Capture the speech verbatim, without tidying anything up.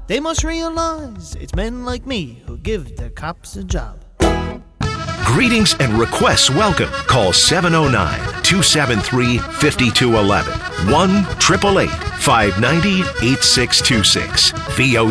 They must realize it's men like me who give the cops a job. Greetings and requests welcome. Call seven oh nine, two seven three, five two one one. one eight eight eight, five nine zero, eight six two six. V O